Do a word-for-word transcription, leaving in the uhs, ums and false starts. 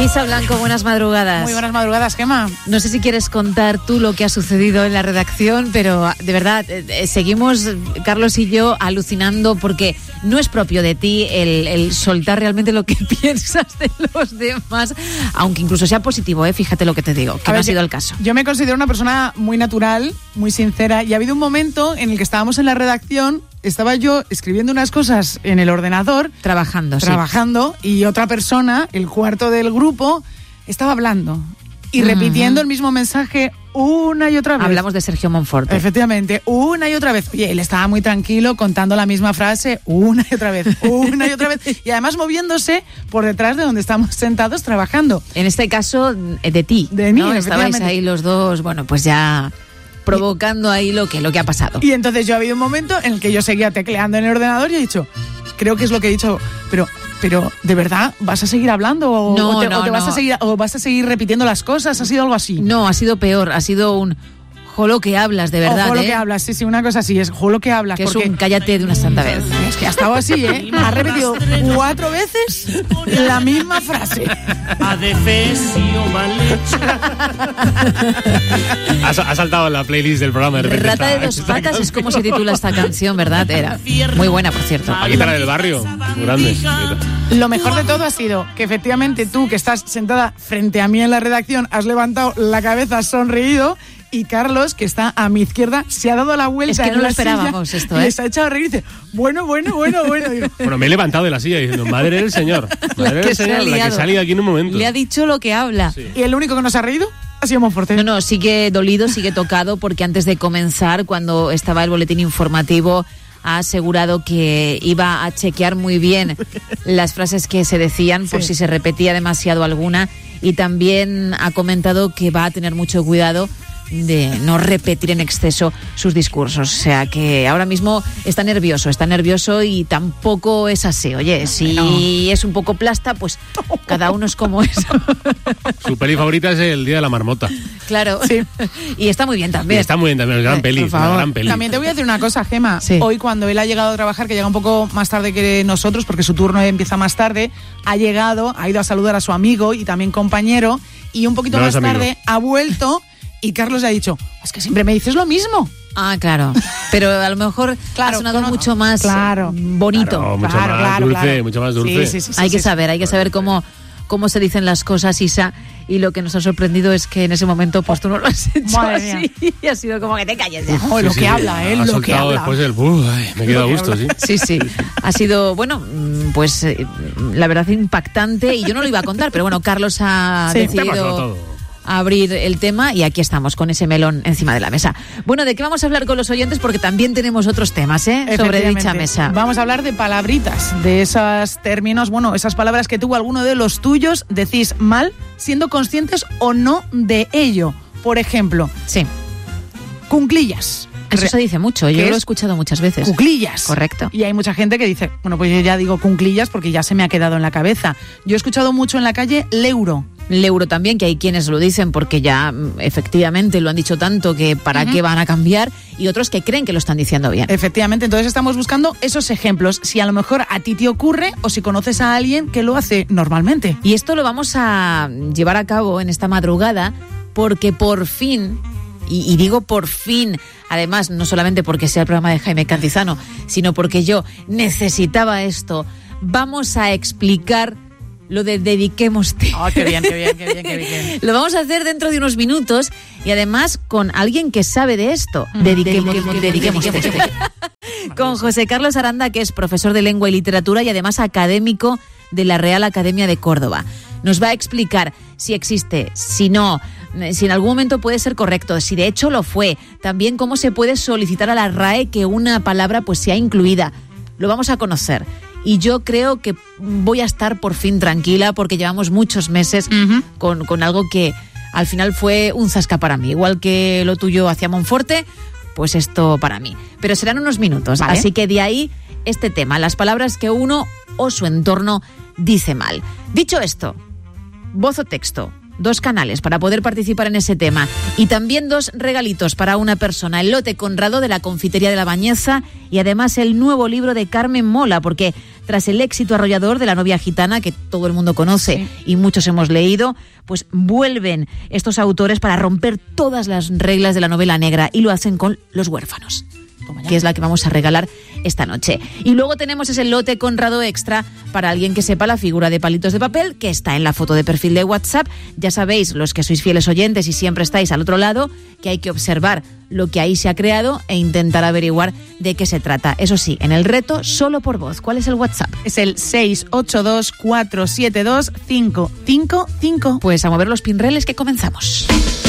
Isa Blanco, buenas madrugadas. Muy buenas madrugadas, Gemma. No sé si quieres contar tú lo que ha sucedido en la redacción, pero de verdad, eh, seguimos, Carlos y yo, alucinando porque no es propio de ti el, el soltar realmente lo que piensas de los demás, aunque incluso sea positivo, ¿eh? Fíjate lo que te digo, que A no ver, ha sido yo, el caso. Yo me considero una persona muy natural, muy sincera, y ha habido un momento en el que estábamos en la redacción. Estaba yo escribiendo unas cosas en el ordenador. Trabajando, Trabajando, sí. Y otra persona, el cuarto del grupo, estaba hablando y uh-huh. repitiendo el mismo mensaje una y otra vez. Hablamos de Sergio Monforte. Efectivamente, una y otra vez. Oye, él estaba muy tranquilo contando la misma frase una y otra vez, una y otra vez. Y además moviéndose por detrás de donde estamos sentados trabajando. En este caso, de ti. De mí, ¿no? Estabais ahí los dos, bueno, pues ya... provocando ahí lo que, lo que ha pasado. Y entonces yo ha habido un momento en el que yo seguía tecleando en el ordenador y he dicho, creo que es lo que he dicho, pero, pero ¿de verdad vas a seguir hablando? ¿O, no, o te, no, o te vas no. a seguir, o vas a seguir repitiendo las cosas? ¿Ha sido algo así? No, ha sido peor, ha sido un... Jolo que hablas, de verdad, Jolo ¿eh? que hablas, sí, sí, una cosa así, es jolo que hablas. Que porque... es un cállate de una santa vez. Es que ha estado así, ¿eh? Ha repetido cuatro veces la misma frase. Adefesio mal hecho. Ha, ha saltado en la playlist del programa de repente. Rata esta, de dos esta patas canción. Es como se titula esta canción, ¿verdad? Era muy buena, por cierto. Paquita la del barrio, muy grande. Lo mejor de todo ha sido que efectivamente tú, que estás sentada frente a mí en la redacción, has levantado la cabeza, has sonreído, y Carlos, que está a mi izquierda, se ha dado la vuelta. Es que no en lo la esperábamos silla, esto, ¿eh? Y se ha echado a reír y dice, bueno, bueno, bueno, bueno. Digo, Bueno, me he levantado de la silla diciendo, madre del señor, madre del señor, la que ha salido aquí en un momento. Le ha dicho lo que habla. Sí. y el único que nos ha reído ha sido Monforte. No, no, sigue dolido, sigue tocado, porque antes de comenzar, cuando estaba el boletín informativo, ha asegurado que iba a chequear muy bien las frases que se decían por Sí. si se repetía demasiado alguna, y también ha comentado que va a tener mucho cuidado de no repetir en exceso sus discursos. O sea que ahora mismo está nervioso, está nervioso y tampoco es así. Oye, si no. es un poco plasta, pues cada uno es como es. Su peli favorita es El Día de la Marmota. Claro. Sí. Y está muy bien Y también. está muy bien también, es gran Eh, peli, por es una favor. gran peli. También te voy a decir una cosa, Gema. Sí. Hoy, cuando él ha llegado a trabajar, que llega un poco más tarde que nosotros, porque su turno empieza más tarde, ha llegado, ha ido a saludar a su amigo y también compañero, y un poquito No más es amigo. tarde ha vuelto, y Carlos le ha dicho, es que siempre me dices lo mismo. Ah, claro. Pero a lo mejor Claro, ha sonado no, no. mucho más Claro. bonito. Claro, mucho Claro, más claro, dulce, claro. mucho más dulce. Sí, sí, sí, hay sí, que sí. saber, hay que saber cómo, cómo se dicen las cosas, Isa, y lo que nos ha sorprendido es que en ese momento pues tú no lo has hecho Madre así, y ha sido como que te calles ya. Oh, lo Sí, que sí, habla, ¿eh? ha Lo que soltado habla. después el... Uf, ay, me he quedado a Lo que gusto, sí. Sí, sí, ha sido, bueno, mm, pues eh, la verdad impactante, y yo no lo iba a contar, pero bueno, Carlos ha Sí, te ha pasado decidido todo. abrir el tema y aquí estamos con ese melón encima de la mesa. Bueno, ¿de qué vamos a hablar con los oyentes? Porque también tenemos otros temas, ¿eh? Sobre dicha Efectivamente. mesa. Vamos a hablar de palabritas, de esos términos, bueno, esas palabras que tú, alguno de los tuyos, decís mal, siendo conscientes o no de ello. Por ejemplo, Sí, cunclillas. eso se dice mucho, yo ¿Qué lo he es? escuchado muchas veces. Cuclillas. Correcto. Y hay mucha gente que dice, bueno, pues yo ya digo cunclillas porque ya se me ha quedado en la cabeza. Yo he escuchado mucho en la calle leuro. El euro también, que hay quienes lo dicen porque ya mm, efectivamente lo han dicho tanto que para Ujú. qué van a cambiar, y otros que creen que lo están diciendo bien. Efectivamente, entonces estamos buscando esos ejemplos, si a lo mejor a ti te ocurre o si conoces a alguien que lo hace normalmente. Y esto lo vamos a llevar a cabo en esta madrugada porque por fin, y, y digo por fin, además no solamente porque sea el programa de Jaime Cantizano, sino porque yo necesitaba esto, vamos a explicar lo de dediquémoste. Oh, qué bien, qué bien, qué bien, qué bien. Lo vamos a hacer dentro de unos minutos y además con alguien que sabe de esto. Dediquemos, dediquémoste. Con José Carlos Aranda, que es profesor de Lengua y Literatura y además académico de la Real Academia de Córdoba. Nos va a explicar si existe, si no, si en algún momento puede ser correcto, si de hecho lo fue, también cómo se puede solicitar a la R A E que una palabra pues sea incluida. Lo vamos a conocer. Y yo creo que voy a estar por fin tranquila porque llevamos muchos meses Ujú. con, con algo que al final fue un zasca para mí. Igual que lo tuyo hacia Monforte, pues esto para mí. Pero serán unos minutos, Vale. así que de ahí este tema, las palabras que uno o su entorno dice mal. Dicho esto, voz o texto, dos canales para poder participar en ese tema y también dos regalitos para una persona, el lote Conrado de la Confitería de la Bañeza y además el nuevo libro de Carmen Mola, porque tras el éxito arrollador de La novia gitana, que todo el mundo conoce sí. y muchos hemos leído, pues vuelven estos autores para romper todas las reglas de la novela negra y lo hacen con Los huérfanos, que es la que vamos a regalar esta noche. Y luego tenemos ese lote Conrado extra para alguien que sepa la figura de Palitos de Papel, que está en la foto de perfil de WhatsApp. Ya sabéis, los que sois fieles oyentes y siempre estáis al otro lado, que hay que observar lo que ahí se ha creado e intentar averiguar de qué se trata. Eso sí, en el reto, solo por voz. ¿Cuál es el WhatsApp? Es el seis ocho dos, cuatro siete dos, cinco cinco cinco. Pues a mover los pinreles que comenzamos.